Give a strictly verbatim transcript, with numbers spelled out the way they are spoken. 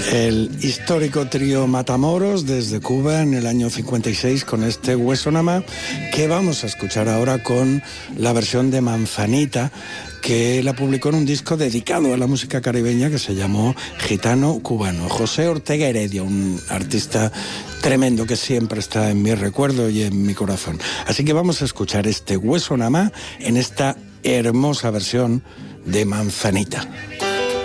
El histórico trío Matamoros desde Cuba en el año cincuenta y seis con este Hueso Namá, que vamos a escuchar ahora con la versión de Manzanita, que la publicó en un disco dedicado a la música caribeña que se llamó Gitano Cubano. José Ortega Heredia, un artista tremendo que siempre está en mi recuerdo y en mi corazón. Así que vamos a escuchar este Hueso Namá en esta hermosa versión de Manzanita.